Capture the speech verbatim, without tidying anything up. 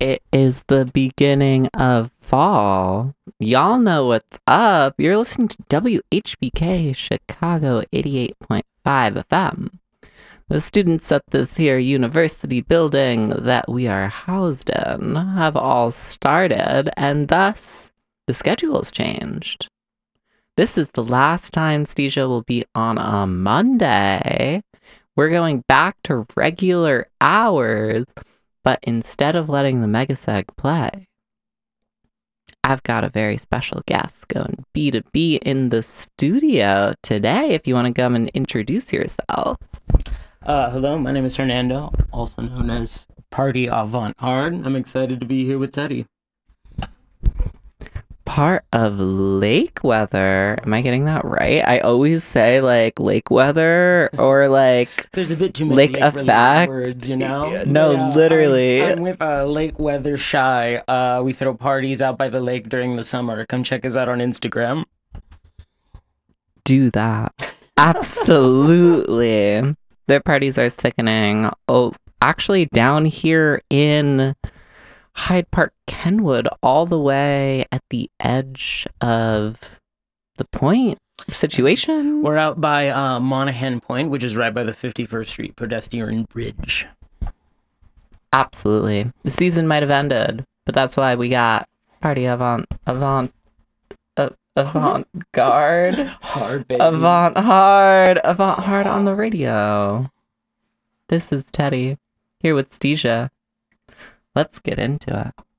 It is the beginning of fall. Y'all know what's up. You're listening to W H B K Chicago eighty-eight point five F M. The students at this here university building that we are housed in have all started, and thus the schedule's changed. This is the last time Stesia will be on a Monday. We're going back to regular hours, but instead of letting the Megaseg play, I've got a very special guest going B to B in the studio today. If you want to come and introduce yourself. Uh, hello, my name is Hernando, also known as Party Avant Hard. I'm excited to be here with Teddy. Part of Lake Weather. Am I getting that right? I always say like Lake Weather or like There's a bit too many Lake lake Effect words, you know? No, Yeah, literally. I'm, I'm with uh, Lake Weather Shy. Uh, we throw parties out by the lake during the summer. Come check us out on Instagram. Do that. Absolutely. Their parties are sickening. Oh, actually down here in Hyde Park, Kenwood, all the way at the edge of the Point situation. We're out by uh, Monaghan Point, which is right by the fifty-first Street pedestrian bridge. Absolutely. The season might have ended, but that's why we got Party Avant, Avant, uh, Avant-Garde. Hard, baby. Avant-Hard. Avant-Hard on the radio. This is Teddy, here with Stesia. Let's get into it.